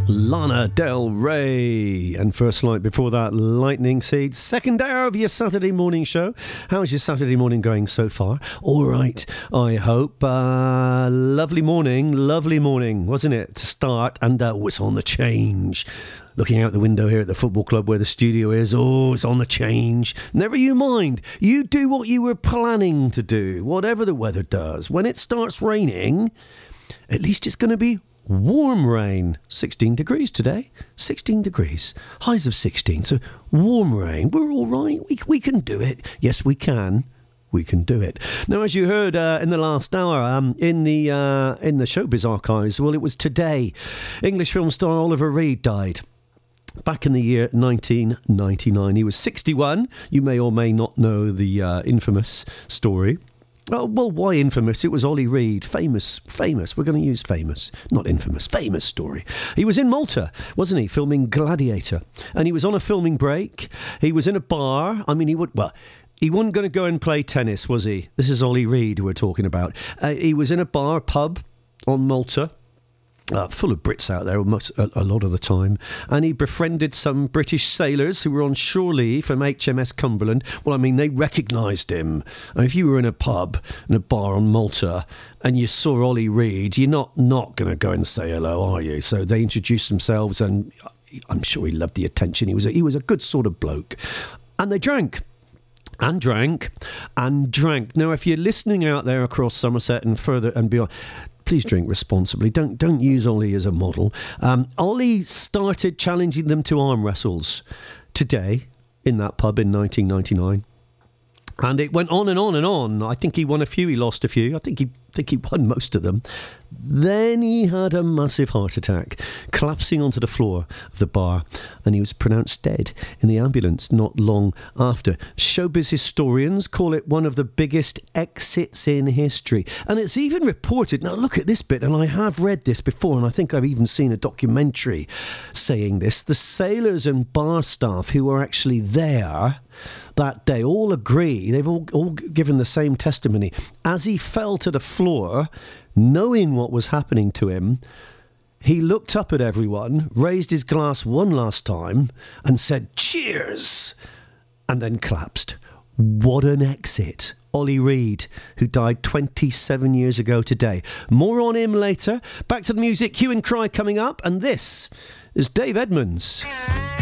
Lana Del Rey. And First Light before that, Lightning Seed. Second hour of your Saturday morning show. How's your Saturday morning going so far? All right, I hope. Lovely morning, wasn't it, to start? And it's on the change. Looking out the window here at the football club where the studio is. Oh, it's on the change. Never you mind. You do what you were planning to do, whatever the weather does. When it starts raining, at least it's going to be warm rain. 16 degrees today. 16 degrees. Highs of 16. So warm rain. We're all right. We can do it. Yes, we can. We can do it. Now, as you heard in the last hour, in the Showbiz archives, well, it was today. English film star Oliver Reed died. Back in the year 1999. He was 61. You may or may not know the infamous story. Oh, well, why infamous? It was Ollie Reed. Famous. We're going to use famous, not infamous. Famous story. He was in Malta, wasn't he, filming Gladiator. And he was on a filming break. He was in a bar. I mean, he wasn't going to go and play tennis, was he? This is Ollie Reed we're talking about. He was in a pub on Malta. Full of Brits out there a lot of the time, and he befriended some British sailors who were on shore leave from HMS Cumberland. Well, I mean, they recognised him. And if you were in a pub and a bar on Malta and you saw Ollie Reed, you're not going to go and say hello, are you? So they introduced themselves, and I'm sure he loved the attention. He was a good sort of bloke, and they drank. And drank. Now, if you're listening out there across Somerset and further and beyond, please drink responsibly. Don't use Ollie as a model. Ollie started challenging them to arm wrestles today in that pub in 1999. And it went on and on and on. I think he won a few, he lost a few. I think he won most of them. Then he had a massive heart attack, collapsing onto the floor of the bar, and he was pronounced dead in the ambulance not long after. Showbiz historians call it one of the biggest exits in history. And it's even reported, now look at this bit, and I have read this before, and I think I've even seen a documentary saying this. The sailors and bar staff who were actually there that day all agree, they've all given the same testimony. As he fell to the floor, knowing what was happening to him, he looked up at everyone, raised his glass one last time and said, "Cheers!" and then collapsed. What an exit. Ollie Reed, who died 27 years ago today. More on him later. Back to the music, Hue and Cry coming up, and this is Dave Edmunds.